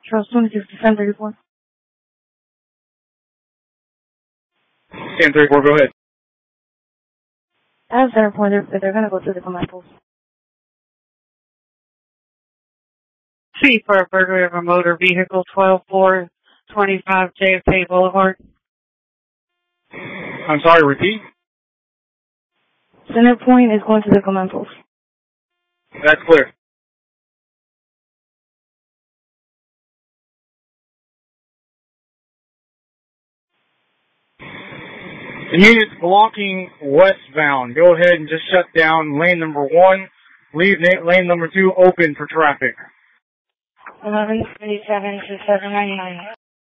Charles 26 to 1034. 1034, go ahead. At center point, they're going to go to the command post. C for a burglary of a motor vehicle, 12425 JFK Boulevard. I'm sorry, repeat. Center point is going to the command post. That's clear. The unit's blocking westbound. Go ahead and just shut down lane number 1. Leave lane number 2 open for traffic. 11:37 to 799.